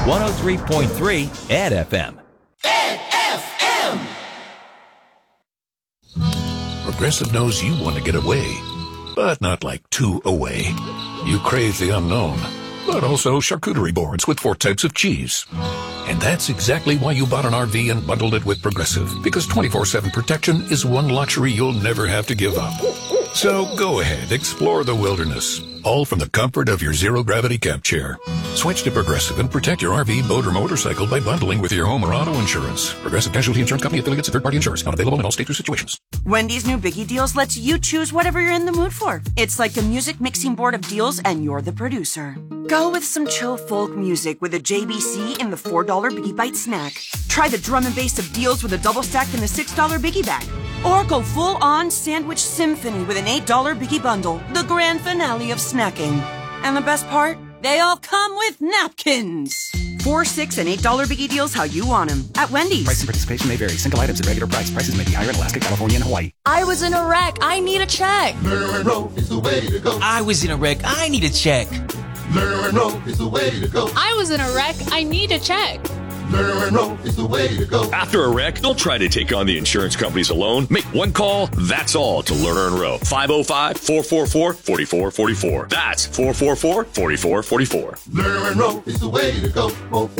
103.3 Ed FM. Progressive knows you want to get away, but not like too away. You crave the unknown, but also charcuterie boards with 4 types of cheese. And that's exactly why you bought an RV and bundled it with Progressive, because 24/7 protection is one luxury you'll never have to give up. So go ahead, explore the wilderness, all from the comfort of your zero-gravity camp chair. Switch to Progressive and protect your RV, boat, or motorcycle by bundling with your home or auto insurance. Progressive Casualty Insurance Company affiliates and third-party insurance. Not available in all states or situations. Wendy's new Biggie Deals lets you choose whatever you're in the mood for. It's like a music mixing board of deals, and you're the producer. Go with some chill folk music with a JBC in the $4 Biggie Bite snack. Try the drum and bass of deals with a double stack in the $6 Biggie Bag. Or go full-on sandwich symphony with an $8 Biggie Bundle, the grand finale of snacking. And the best part? They all come with napkins. $4, $6, and $8 Biggie Deals how you want them at Wendy's. Price and participation may vary. Single items at regular price. Prices may be higher in Alaska, California, and Hawaii. I was in a wreck. I need a check. Monroe is the way to go. I was in a wreck. I need a check. Monroe is the way to go. I was in a wreck. I need a check. Monroe is the way to go. After a wreck, don't try to take on the insurance companies alone. Make one call, that's all, to Lerner & Rowe. 505-444-4444. That's 444-4444. Monroe is the way to go.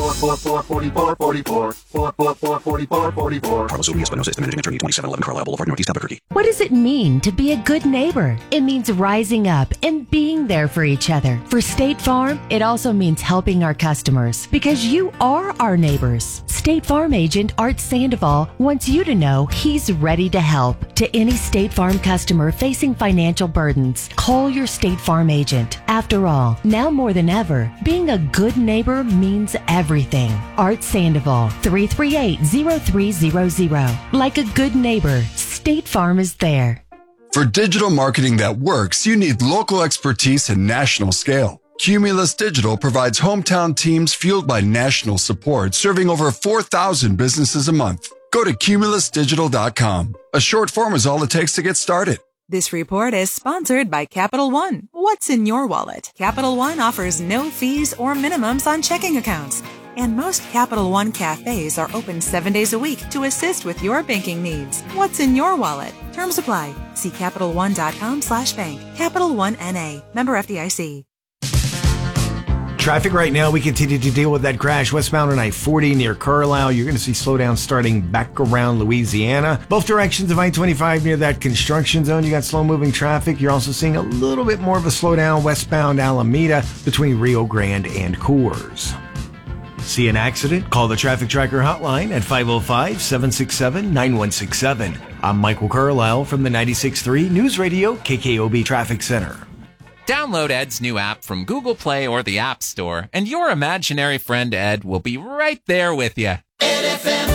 444-4444. 444-4444. Carlos Urias Espinosa is the managing attorney, 2711 Carlisle Boulevard, Northeast Albuquerque. What does it mean to be a good neighbor? It means rising up and being there for each other. For State Farm, it also means helping our customers, because you are our neighbors. State Farm agent Art Sandoval wants you to know he's ready to help. To any State Farm customer facing financial burdens, call your State Farm agent. After all, now more than ever, being a good neighbor means everything. Art Sandoval, 338-0300. Like a good neighbor, State Farm is there. For digital marketing that works, you need local expertise and national scale. Cumulus Digital provides hometown teams fueled by national support, serving over 4,000 businesses a month. Go to cumulusdigital.com. A short form is all it takes to get started. This report is sponsored by Capital One. What's in your wallet? Capital One offers no fees or minimums on checking accounts. And most Capital One cafes are open 7 days a week to assist with your banking needs. What's in your wallet? Terms apply. See CapitalOne.com/bank. Capital One NA. Member FDIC. Traffic right now, we continue to deal with that crash westbound on I-40 near Carlisle. You're going to see slowdown starting back around Louisiana. Both directions of I-25 near that construction zone. You got slow-moving traffic. You're also seeing a little bit more of a slowdown westbound Alameda between Rio Grande and Coors. See an accident? Call the Traffic Tracker hotline at 505-767-9167. I'm Michael Carlisle from the 96.3 News Radio KKOB Traffic Center. Download Ed's new app from Google Play or the App Store, and your imaginary friend Ed will be right there with you. Ed FM.